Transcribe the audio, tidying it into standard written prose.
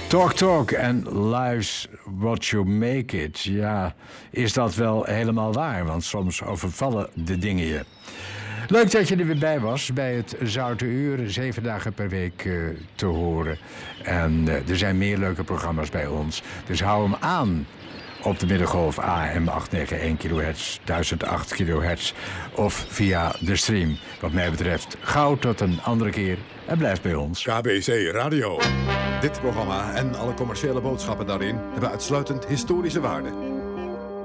Talk and life's what you make it. Ja, is dat wel helemaal waar? Want soms overvallen de dingen je. Leuk dat je er weer bij was bij het Zoute Uur. 7 dagen per week te horen. En er zijn meer leuke programma's bij ons. Dus hou hem aan op de middengolf AM 891 kHz, 1008 kHz of via de stream. Wat mij betreft, gauw tot een andere keer en blijf bij ons. KBC Radio. Dit programma en alle commerciële boodschappen daarin hebben uitsluitend historische waarde.